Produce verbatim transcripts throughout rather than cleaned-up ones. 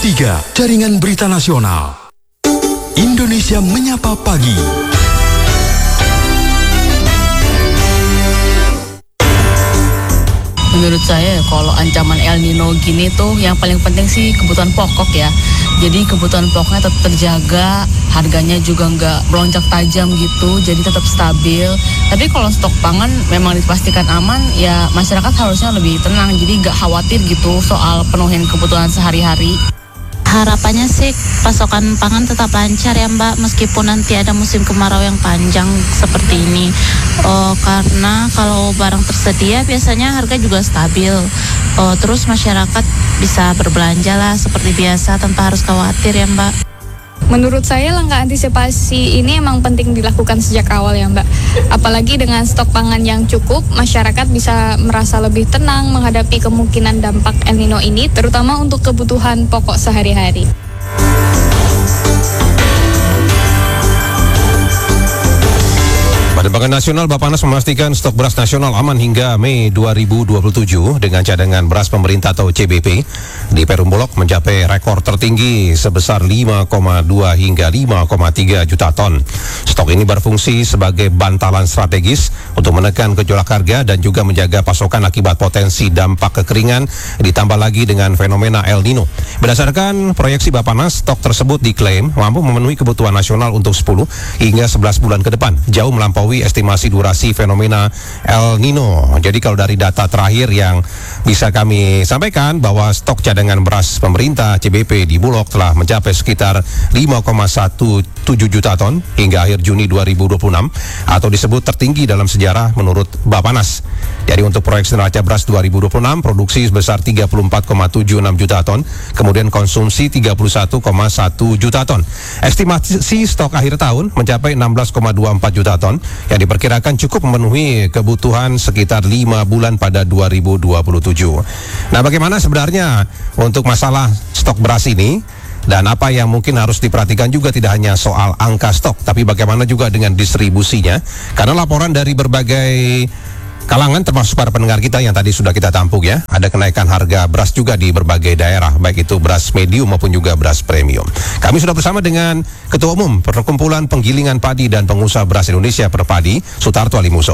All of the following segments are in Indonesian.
tiga, Jaringan Berita Nasional. Indonesia Menyapa Pagi. Menurut saya kalau ancaman El Nino gini tuh yang paling penting sih kebutuhan pokok ya. Jadi kebutuhan pokoknya tetap terjaga, harganya juga nggak melonjak tajam gitu, jadi tetap stabil. Tapi kalau stok pangan memang dipastikan aman, ya masyarakat harusnya lebih tenang, jadi nggak khawatir gitu soal penuhin kebutuhan sehari-hari. Harapannya sih pasokan pangan tetap lancar ya Mbak, meskipun nanti ada musim kemarau yang panjang seperti ini. Oh, karena kalau barang tersedia biasanya harga juga stabil. Oh, terus masyarakat bisa berbelanja lah seperti biasa tanpa harus khawatir ya Mbak. Menurut saya langkah antisipasi ini emang penting dilakukan sejak awal ya Mbak. Apalagi dengan stok pangan yang cukup, masyarakat bisa merasa lebih tenang menghadapi kemungkinan dampak El Nino ini, terutama untuk kebutuhan pokok sehari-hari. Badan Pangan Nasional Bappenas memastikan stok beras nasional aman hingga Mei dua ribu dua puluh tujuh dengan cadangan beras pemerintah atau C B P di Perum Bulog mencapai rekor tertinggi sebesar lima koma dua hingga lima koma tiga juta ton. Stok ini berfungsi sebagai bantalan strategis untuk menekan gejolak harga dan juga menjaga pasokan akibat potensi dampak kekeringan ditambah lagi dengan fenomena El Nino. Berdasarkan proyeksi Bappenas, stok tersebut diklaim mampu memenuhi kebutuhan nasional untuk sepuluh hingga sebelas bulan ke depan, jauh melampaui estimasi durasi fenomena El Nino. Jadi kalau dari data terakhir yang bisa kami sampaikan bahwa stok cadangan beras pemerintah C B P di Bulog telah mencapai sekitar lima koma tujuh belas juta ton hingga akhir Juni dua ribu dua puluh enam atau disebut tertinggi dalam sejarah menurut Bappenas. Jadi untuk proyeksi neraca beras dua ribu dua puluh enam produksi sebesar tiga puluh empat koma tujuh enam juta ton, kemudian konsumsi tiga puluh satu koma satu juta ton. Estimasi stok akhir tahun mencapai enam belas koma dua empat juta ton yang diperkirakan cukup memenuhi kebutuhan sekitar lima bulan pada dua ribu dua puluh tujuh. Nah, bagaimana sebenarnya untuk masalah stok beras ini? Dan apa yang mungkin harus diperhatikan juga tidak hanya soal angka stok, tapi bagaimana juga dengan distribusinya. Karena laporan dari berbagai kalangan termasuk para pendengar kita yang tadi sudah kita tampung ya, ada kenaikan harga beras juga di berbagai daerah, baik itu beras medium maupun juga beras premium. Kami sudah bersama dengan Ketua Umum Perkumpulan Penggilingan Padi dan Pengusaha Beras Indonesia Perpadi, Sutarto Alimuso.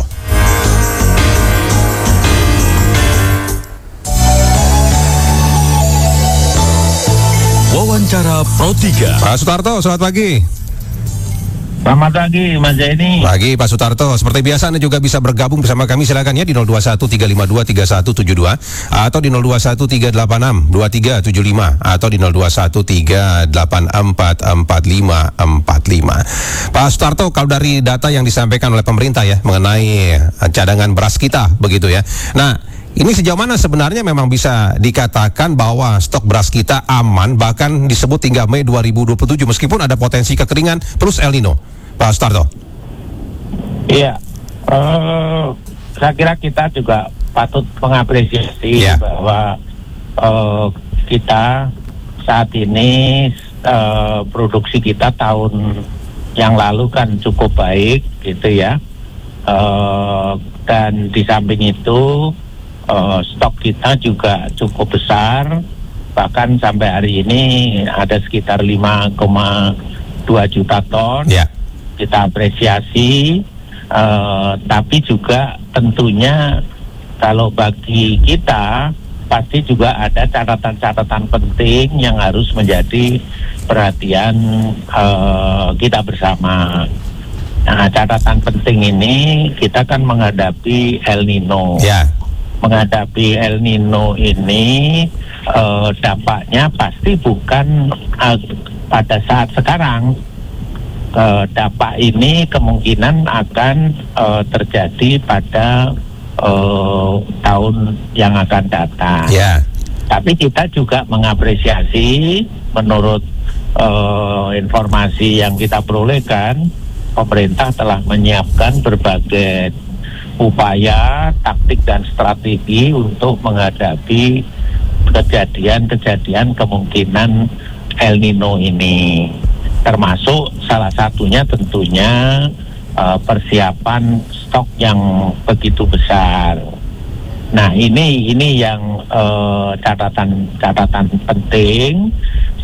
Wawancara Pro tiga. Pak Sutarto, selamat pagi. Selamat pagi Mas Zaini. Pagi Pak Sutarto, seperti biasa Anda juga bisa bergabung bersama kami, silakan ya di nol dua satu tiga lima dua tiga satu tujuh dua atau di nol dua satu tiga delapan enam dua tiga tujuh lima atau di nol dua satu tiga delapan empat empat lima empat lima. Pak Sutarto, kalau dari data yang disampaikan oleh pemerintah ya mengenai cadangan beras kita begitu ya. Nah, ini sejauh mana sebenarnya memang bisa dikatakan bahwa stok beras kita aman, bahkan disebut hingga Mei dua ribu dua puluh tujuh meskipun ada potensi kekeringan plus El Nino, Pak Sutarto? Iya, uh, saya kira kita juga patut mengapresiasi yeah. bahwa uh, kita saat ini uh, produksi kita tahun yang lalu kan cukup baik gitu ya, uh, dan di samping itu Uh, stok kita juga cukup besar, bahkan sampai hari ini ada sekitar lima koma dua juta ton. Yeah. Kita apresiasi, uh, tapi juga tentunya kalau bagi kita pasti juga ada catatan-catatan penting yang harus menjadi perhatian uh, kita bersama. Nah, catatan penting ini kita kan menghadapi El Nino. Yeah. Menghadapi El Nino ini uh, dampaknya pasti bukan uh, pada saat sekarang. Uh, dampak ini kemungkinan akan uh, terjadi pada uh, tahun yang akan datang. Yeah. Tapi kita juga mengapresiasi menurut uh, informasi yang kita perolehkan, pemerintah telah menyiapkan berbagai upaya, taktik dan strategi untuk menghadapi kejadian-kejadian kemungkinan El Nino ini, termasuk salah satunya tentunya uh, persiapan stok yang begitu besar. Nah, ini ini yang uh, catatan catatan penting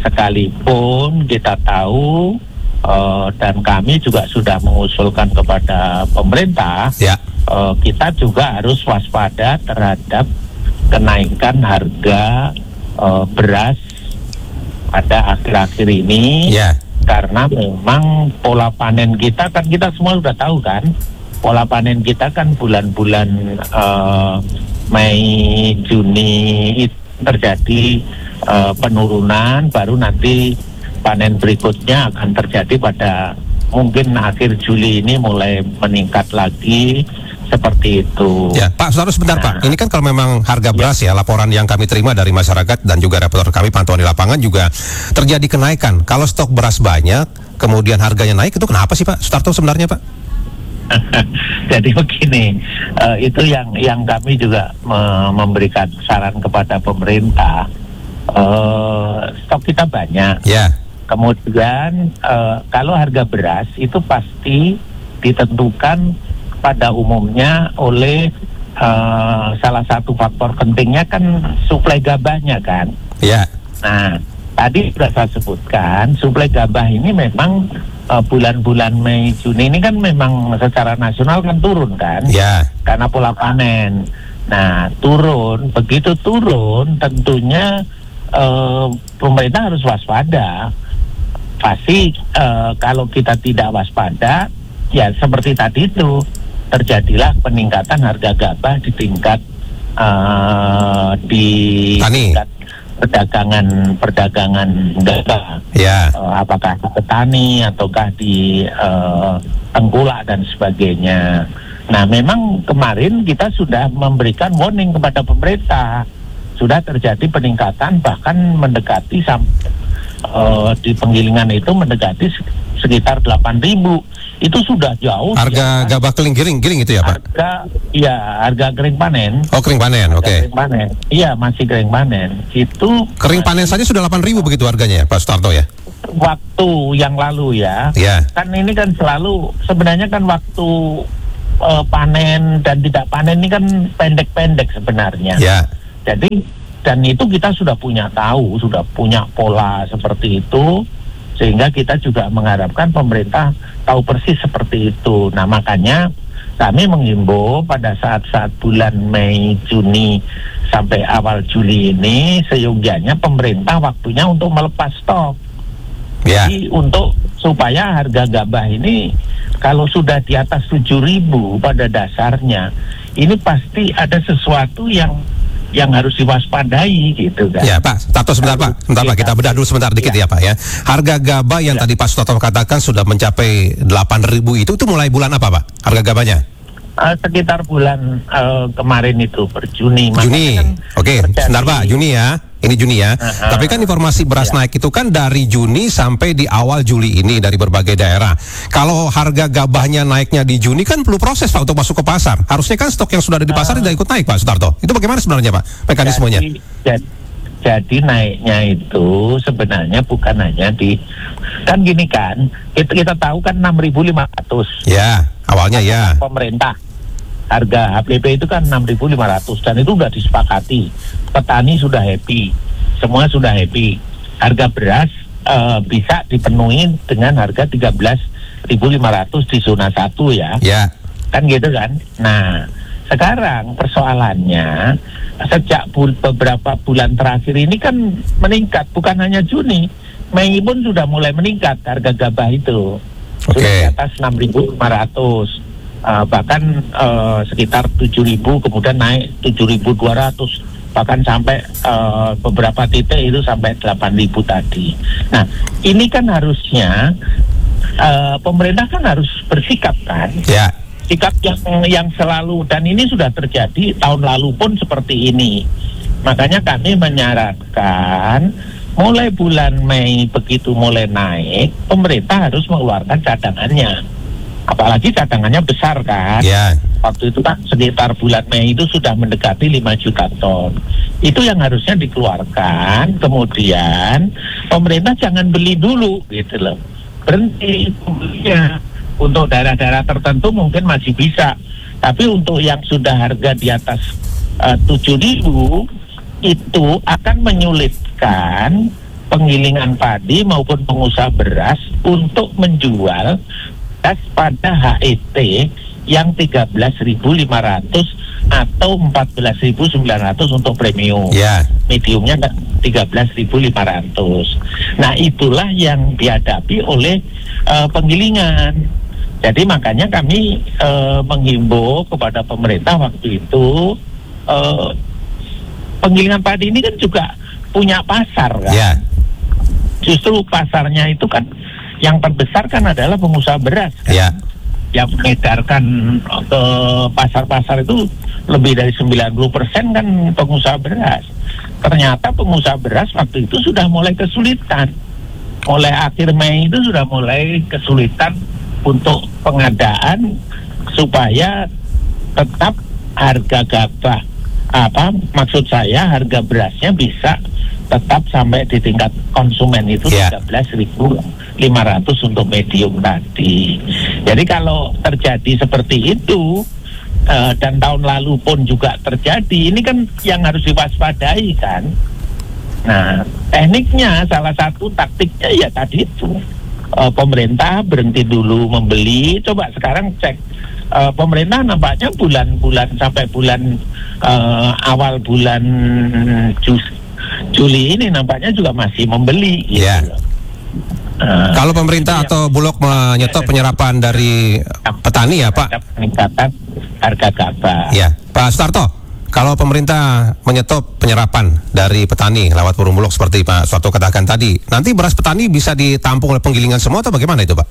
sekalipun kita tahu uh, dan kami juga sudah mengusulkan kepada pemerintah, ya. uh, kita juga harus waspada terhadap kenaikan harga uh, beras pada akhir-akhir ini, ya. Karena memang pola panen kita kan kita semua sudah tahu kan, pola panen kita kan bulan-bulan uh, Mei, Juni terjadi uh, penurunan, baru nanti panen berikutnya akan terjadi pada mungkin akhir Juli ini mulai meningkat lagi. Seperti itu. Ya, Pak Sutarto sebentar nah, Pak. Ini kan kalau memang harga beras ya. ya, laporan yang kami terima dari masyarakat dan juga reporter kami pantauan di lapangan juga terjadi kenaikan. Kalau stok beras banyak, kemudian harganya naik, itu kenapa sih Pak Sutarto sebenarnya Pak? Jadi begini, uh, itu yang yang kami juga me- memberikan saran kepada pemerintah. Uh, stok kita banyak. Ya. Kemudian uh, kalau harga beras itu pasti ditentukan pada umumnya oleh uh, salah satu faktor pentingnya kan suplai gabahnya kan. Ya. Nah, tadi sudah saya sebutkan suplai gabah ini memang uh, bulan-bulan Mei Juni ini kan memang secara nasional kan turun kan. Ya. Karena pola panen. Nah, turun, begitu turun tentunya uh, pemerintah harus waspada. Pasti uh, kalau kita tidak waspada, ya seperti tadi itu terjadilah peningkatan harga gabah di tingkat uh, di Tani. tingkat perdagangan perdagangan gabah. Ya. Uh, apakah di petani ataukah di uh, tengkulak dan sebagainya. Nah, memang kemarin kita sudah memberikan warning kepada pemerintah. Sudah terjadi peningkatan bahkan mendekati sampai uh, di penggilingan itu mendekati sekitar delapan ribu. Itu sudah jauh. Harga ya, gabah kering giring giring itu ya Pak? Harga, iya, harga kering panen. Oh, kering panen, oke. Okay. Kering panen, iya masih kering panen. Itu kering panen saja sudah delapan ribu begitu harganya ya Pak Sutarto ya? Waktu yang lalu ya. Ya. Kan ini kan selalu sebenarnya kan waktu uh, panen dan tidak panen ini kan pendek-pendek sebenarnya. Ya. Jadi dan itu kita sudah punya tahu, sudah punya pola seperti itu. Sehingga kita juga mengharapkan pemerintah tahu persis seperti itu. Nah, makanya kami menghimbau pada saat-saat bulan Mei, Juni sampai awal Juli ini seyogianya pemerintah waktunya untuk melepas stok. Ya. Jadi untuk supaya harga gabah ini kalau sudah di atas tujuh ribu pada dasarnya, ini pasti ada sesuatu yang yang harus diwaspadai gitu kan. Ya Pak, Tato sebentar Pak, sebentar Pak, kita bedah dulu sebentar dikit ya, ya Pak ya. Harga gabah yang ya. tadi Pak Sutarto katakan sudah mencapai delapan ribu itu itu mulai bulan apa Pak? Harga gabahnya? Uh, sekitar bulan uh, kemarin itu per Juni. Juni, kan oke, okay. Sebentar Pak, Juni ya. Ini Juni ya. Uh-huh. Tapi kan informasi beras ya. naik itu kan dari Juni sampai di awal Juli ini dari berbagai daerah. Kalau harga gabahnya naiknya di Juni kan perlu proses Pak untuk masuk ke pasar. Harusnya kan stok yang sudah ada di pasar uh, tidak ikut naik Pak Sutarto. Itu bagaimana sebenarnya Pak mekanismenya? Jadi, jadi, jadi naiknya itu sebenarnya bukan hanya di kan gini kan. Kita, kita tahu kan enam ribu lima ratus. Ya, awalnya ya. Pemerintah. Harga H P P itu kan enam ribu lima ratus dan itu sudah disepakati. Petani sudah happy, semua sudah happy. Harga beras uh, bisa dipenuhi dengan harga tiga belas ribu lima ratus di zona satu ya. Ya. Kan gitu kan. Nah, sekarang persoalannya sejak bul- beberapa bulan terakhir ini kan meningkat, bukan hanya Juni. Mei pun sudah mulai meningkat harga gabah itu. Oke. Sudah di atas enam ribu lima ratus. Uh, bahkan uh, sekitar tujuh ribu, kemudian naik tujuh ribu dua ratus, bahkan sampai uh, beberapa titik itu sampai delapan ribu tadi. Nah, ini kan harusnya uh, pemerintah kan harus bersikap kan, ya. Sikap yang yang selalu, dan ini sudah terjadi tahun lalu pun seperti ini. Makanya kami menyarankan mulai bulan Mei begitu mulai naik, pemerintah harus mengeluarkan cadangannya. Apalagi cadangannya besar kan. Ya. Waktu itu kan sekitar bulan Mei itu sudah mendekati lima juta ton. Itu yang harusnya dikeluarkan. Kemudian pemerintah jangan beli dulu gitu loh. Berhenti belinya. Untuk daerah-daerah tertentu mungkin masih bisa. Tapi untuk yang sudah harga di atas uh, tujuh ribu itu akan menyulitkan penggilingan padi maupun pengusaha beras untuk menjual beras pada H E T yang tiga belas ribu lima ratus atau empat belas ribu sembilan ratus untuk premium. Ya. Mediumnya tiga belas ribu lima ratus. Nah, itulah yang dihadapi oleh uh, penggilingan. Jadi makanya kami uh, menghimbau kepada pemerintah waktu itu, uh, penggilingan padi ini kan juga punya pasar kan. Ya. Justru pasarnya itu kan yang terbesar kan adalah pengusaha beras kan? Ya. Yang mengedarkan ke pasar-pasar itu lebih dari sembilan puluh persen kan pengusaha beras. Ternyata pengusaha beras waktu itu sudah mulai kesulitan. Mulai akhir Mei itu sudah mulai kesulitan untuk pengadaan supaya tetap harga gabah, apa maksud saya harga berasnya bisa tetap sampai di tingkat konsumen itu yeah. tiga belas ribu lima ratus untuk medium tadi. Jadi kalau terjadi seperti itu uh, dan tahun lalu pun juga terjadi, ini kan yang harus diwaspadai kan. Nah, tekniknya salah satu taktiknya ya tadi itu uh, pemerintah berhenti dulu membeli. Coba sekarang cek uh, pemerintah nampaknya bulan-bulan sampai bulan uh, awal bulan Jus Juli ini nampaknya juga masih membeli. Gitu. Yeah. Uh, Kalau pemerintah atau Bulog menyetop penyerapan dari petani ya Pak? Peningkatan harga gabah. Ya, Pak Sutarto. Kalau pemerintah menyetop penyerapan dari petani lewat Perum Bulog seperti Pak Sutarto katakan tadi, nanti beras petani bisa ditampung oleh penggilingan semua atau bagaimana itu Pak?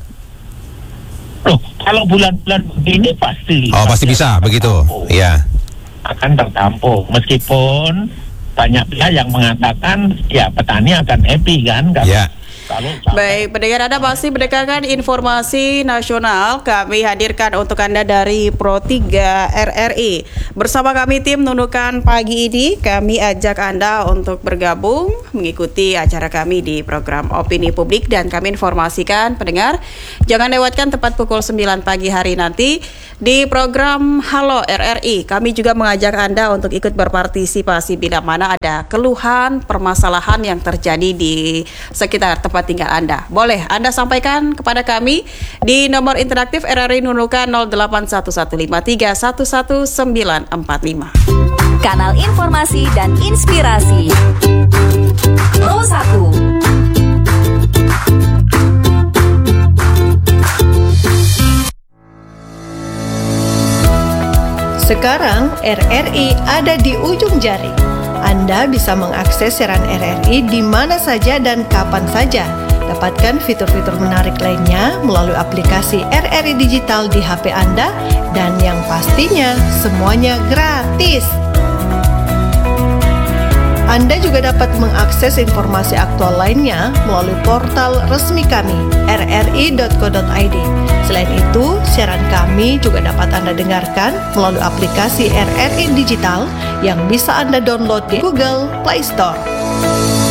Loh, kalau bulan-bulan begini pasti. Oh, pasti bisa begitu. Iya. Akan tertampung meskipun banyak pihak yang mengatakan ya petani akan happy kan kalau ya. Baik, pendengar Anda masih mendengarkan informasi nasional kami hadirkan untuk Anda dari Pro tiga R R I. Bersama kami tim Nunukan pagi ini, kami ajak Anda untuk bergabung mengikuti acara kami di program Opini Publik dan kami informasikan pendengar, jangan lewatkan tepat pukul sembilan pagi hari nanti di program Halo R R I. Kami juga mengajak Anda untuk ikut berpartisipasi bila mana ada keluhan, permasalahan yang terjadi di sekitar tempat tinggal Anda. Boleh Anda sampaikan kepada kami di nomor interaktif R R I Nunukan nol delapan satu satu lima tiga satu satu sembilan empat lima. Kanal informasi dan inspirasi Pro satu. Sekarang R R I ada di ujung jari. Anda bisa mengakses siaran R R I di mana saja dan kapan saja. Dapatkan fitur-fitur menarik lainnya melalui aplikasi R R I Digital di H P Anda dan yang pastinya semuanya gratis. Anda juga dapat mengakses informasi aktual lainnya melalui portal resmi kami r r i dot co dot i d. Selain itu, siaran kami juga dapat Anda dengarkan melalui aplikasi R R I Digital yang bisa Anda download di Google Play Store.